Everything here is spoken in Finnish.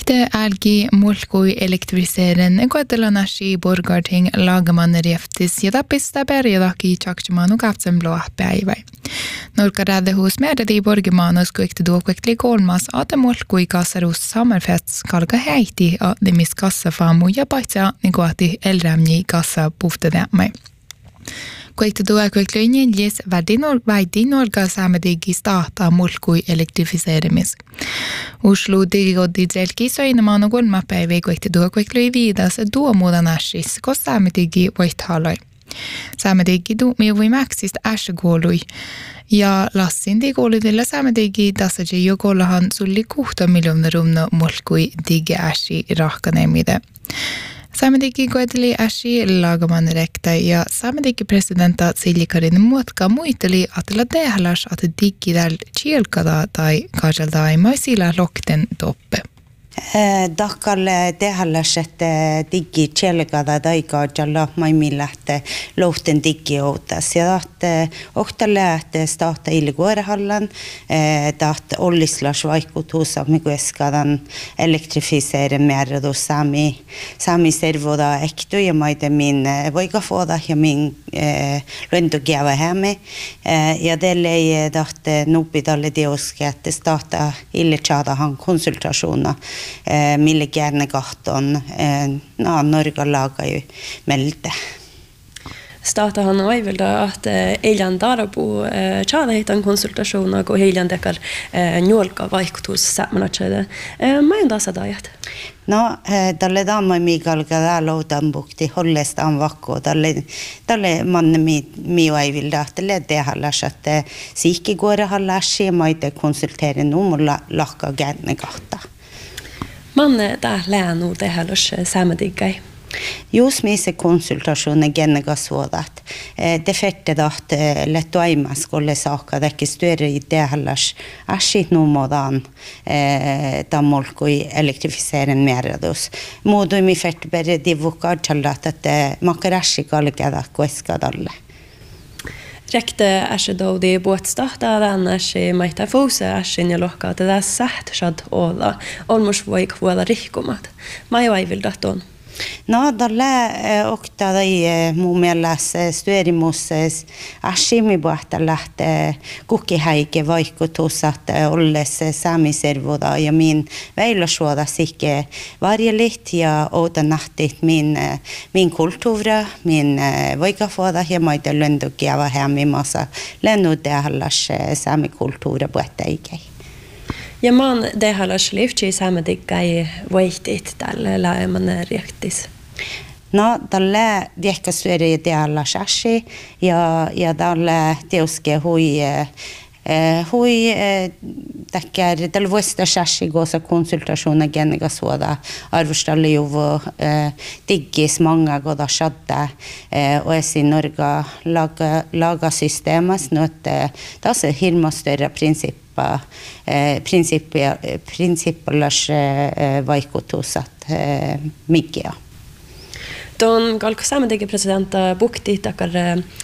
Rekte algi mulkui elektrifiseren koetelanashi borgarting lagaman rieftis ja tapista perjadaki chakchmanu kapsen blå päivä. Norkarade hos mededi borgemanus kuikte duokvekli kolmas ate mulkui kasarus sammerfets kalga heiti a demis kassafamu ja paitsa nikoati elrämni kassa puftedämme. Kuikte duokvekli neljäs väidin olga saamedigi starta mulkui elektrifiseremis. Oslo digodi dzelki soinamano kolmapäivä kuikte duokvekli viidas duomudanashis kos saamedigi voithaloi. Saamedigi duumi maksist äskekoului. Ja lassin digolidilla saamedigi tasaji jokollahan sulli 6 miljoonaa rumna mulkui digi äsi rahkanemide. Saamedigi koeteli äsi lagaman rekta ja saamedigi presidenta Silja-Karin Muotka muisteli atella tehlas at digidal chielkada tai kajalda ei sillä lokten toppe. Dakkalle tehälläset digi chelgada daikajalla maimillähte lohten digi outas ja tahte ohtalähte starta ilguorehallan tahte ollislas vaikutusa mikueskadan elektrifiseeren määrädu sami servoda ektu ja maide min voikafoda ja min lentogiava hämme ja tälle tahte nupidalle dioske että starta illechadahan konsultationer mille gerne kahton Norge laga ju melde. Startahan aivilda att eilen darabu chada hitan konsultationer och eilen dekar njolka vaikutus sämmanachede. Mä endasa dajat. No, dalle damma Mikael Gadalo dambukti hollestaan vakko dalle manne mi aivilda att det hallas att sikki går hallas maite konsultera mulla lakka gerne kahta. Man där länu det hallas saamedigai. Jos missä konsultationen gennegasvuodat, det fette att lettoima skulle saka det större idé hallas asit numodan tamolkui elektrifiseeren määrädus. Muodoi mi fette bere divukadjallat että makarashi kalkada kueskadalle. Rekte äsje då det båtstarta den äsje maita fose äsje ja lokka det där sätt shad olla almost voi kvuola rikkomat. Mai vai vill daton. No, dalle okta dai muumelas styrimus ashimi buhta lähte kukkihaike vaikutusat olles saamiservoda ja min väilösuoda sikke varjelit ja outa nahtit min kulttuura, min voikafoda ja maita löntokiava hämmimassa lennude hallas saamikulttuura buhta ikei. Ja man det hallas livchi saamedigai voitit tälle laaman reaktis. No, tällä viekkasyöri tealla sashi ja tällä teoske hui tackar tällä vuosta sashi gosa konsultationer genega suoda arvostalle juvo diggis många goda shadda och i Norge laga systemas nåt das hirma större principallas vaikutusat mikä. Don galko saamedigi presidenta bukti takar